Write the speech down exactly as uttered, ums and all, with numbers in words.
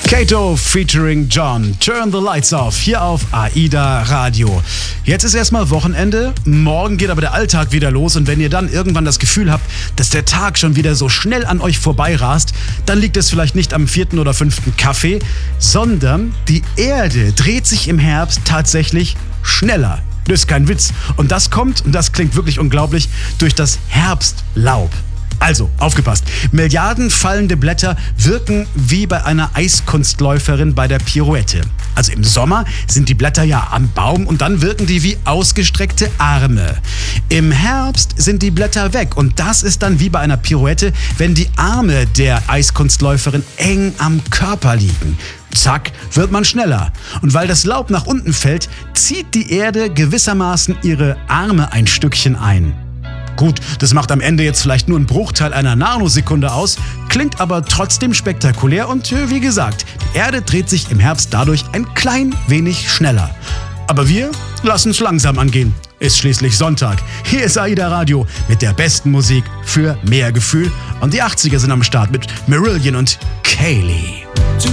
Kato featuring John. Turn the lights off. Hier auf AIDA Radio. Jetzt ist erstmal Wochenende. Morgen geht aber der Alltag wieder los. Und wenn ihr dann irgendwann das Gefühl habt, dass der Tag schon wieder so schnell an euch vorbeirast, dann liegt es vielleicht nicht am vierten oder fünften Kaffee, sondern die Erde dreht sich im Herbst tatsächlich schneller. Das ist kein Witz. Und das kommt, und das klingt wirklich unglaublich, durch das Herbstlaub. Also, aufgepasst. Milliarden fallende Blätter wirken wie bei einer Eiskunstläuferin bei der Pirouette. Also im Sommer sind die Blätter ja am Baum und dann wirken die wie ausgestreckte Arme. Im Herbst sind die Blätter weg und das ist dann wie bei einer Pirouette, wenn die Arme der Eiskunstläuferin eng am Körper liegen. Zack, wird man schneller. Und weil das Laub nach unten fällt, zieht die Erde gewissermaßen ihre Arme ein Stückchen ein. Gut, das macht am Ende jetzt vielleicht nur einen Bruchteil einer Nanosekunde aus, klingt aber trotzdem spektakulär und wie gesagt, die Erde dreht sich im Herbst dadurch ein klein wenig schneller. Aber wir lassen es langsam angehen. Ist schließlich Sonntag. Hier ist AIDA Radio mit der besten Musik für mehr Gefühl und die achtziger sind am Start mit Marillion und Kaylee.